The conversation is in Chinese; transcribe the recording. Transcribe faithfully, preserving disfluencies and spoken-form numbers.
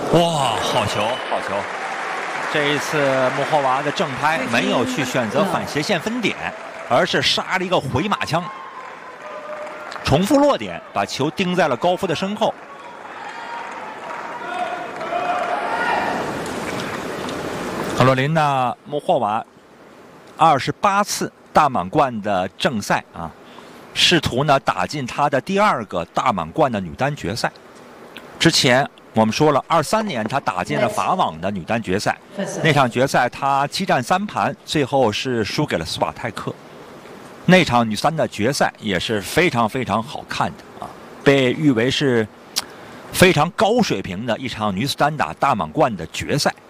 哇，好球，好球！这一次穆霍娃的正拍没有去选择反斜线分点，而是杀了一个回马枪，重复落点，把球钉在了高夫的身后。卡罗琳娜·穆霍娃二十八次大满贯的正赛啊，试图呢打进她的第二个大满贯的女单决赛。之前我们说了，二三年她打进了法网的女单决赛，那场决赛她七战三盘，最后是输给了斯瓦泰克。那场女单的决赛也是非常非常好看的啊，被誉为是非常高水平的一场女子单打大满贯的决赛。